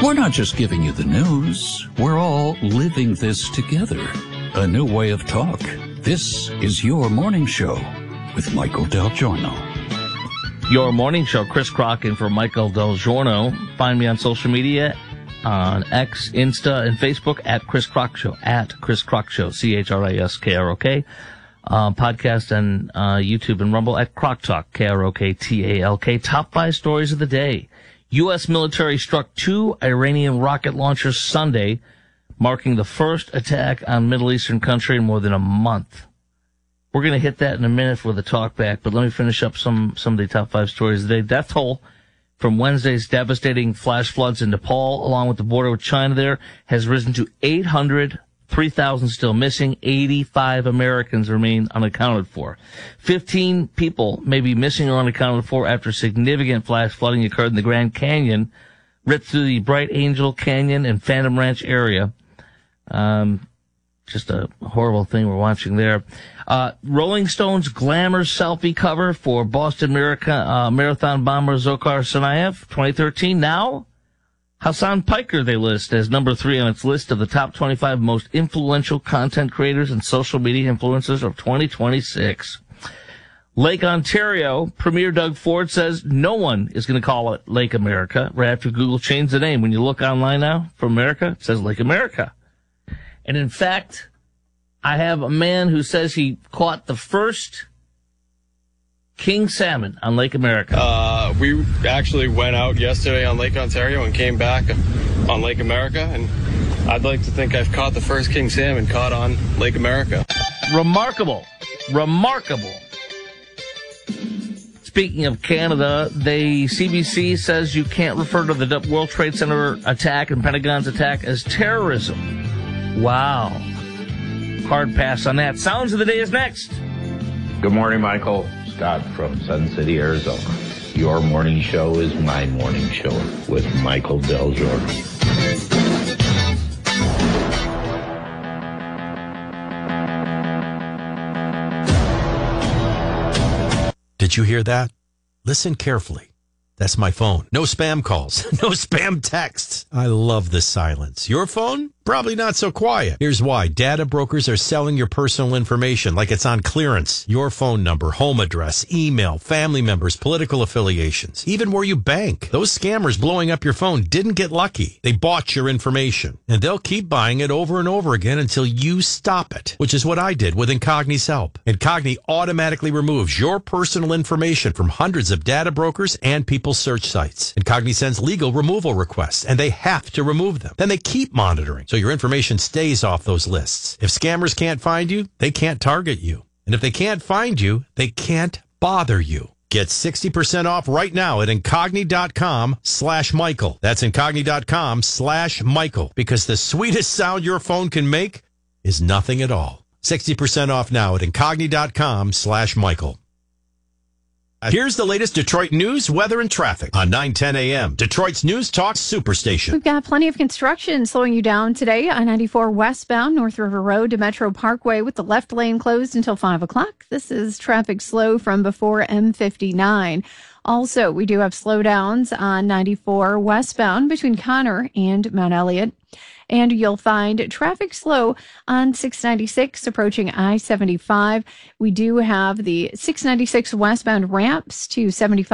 We're not just giving you the news. We're all living this together. A new way of talk. This is Your Morning Show with Michael Del Giorno. Your Morning Show, Chris Crock in for Michael Del Giorno. Find me on social media, on X, Insta, and Facebook at Chris Crock Show, at Chris Crock Show, CHRISKROK. Podcast and YouTube and Rumble at Crock Talk, KROKTALK. Top 5 stories of the day. U.S. military struck 2 Iranian rocket launchers Sunday, marking the first attack on Middle Eastern country in more than a month. We're going to hit that in a minute for the talk back, but let me finish up some of the top 5 stories today. Death toll from Wednesday's devastating flash floods in Nepal, along with the border with China there, has risen to 800, 3,000 still missing. 85 Americans remain unaccounted for. 15 people may be missing or unaccounted for after significant flash flooding occurred in the Grand Canyon, ripped through the Bright Angel Canyon and Phantom Ranch area. Just a horrible thing we're watching there. Rolling Stone's glamour selfie cover for Boston marathon bomber Dzhokhar Tsarnaev, 2013. Now, Hassan Piker they list as number 3 on its list of the top 25 most influential content creators and social media influencers of 2026. Lake Ontario, Premier Doug Ford says no one is going to call it Lake America right after Google changed the name. When you look online now for America, it says Lake America. And in fact, I have a man who says he caught the first king salmon on Lake America. We actually went out yesterday on Lake Ontario and came back on Lake America, and I'd like to think I've caught the first king salmon caught on Lake America. Remarkable. Speaking of Canada, the CBC says you can't refer to the World Trade Center attack and Pentagon's attack as terrorism. Wow. Hard pass on that. Sounds of the day is next. Good morning, Michael. Scott from Sun City, Arizona. Your morning show is my morning show with Michael Del Giorno. Did you hear that? Listen carefully. That's my phone. No spam calls. No spam texts. I love the silence. Your phone? Probably not so quiet. Here's why. Data brokers are selling your personal information like it's on clearance. Your phone number, home address, email, family members, political affiliations, even where you bank. Those scammers blowing up your phone didn't get lucky. They bought your information, and they'll keep buying it over and over again until you stop it, which is what I did with Incogni's help. Incogni automatically removes your personal information from hundreds of data brokers and people's search sites. Incogni sends legal removal requests, and they have to remove them. Then they keep monitoring, so your information stays off those lists. If scammers can't find you, they can't target you. And if they can't find you, they can't bother you. Get 60% off right now at Incogni.com/Michael. That's Incogni.com/Michael. Because the sweetest sound your phone can make is nothing at all. 60% off now at Incogni.com/Michael. Here's the latest Detroit news, weather, and traffic on 9:10 a.m. Detroit's News Talk Superstation. We've got plenty of construction slowing you down today. I-94 westbound, North River Road to Metro Parkway with the left lane closed until 5 o'clock. This is traffic slow from before M59. Also, we do have slowdowns on 94 westbound between Connor and Mount Elliott. And you'll find traffic slow on 696 approaching I-75. We do have the 696 westbound ramps to 75.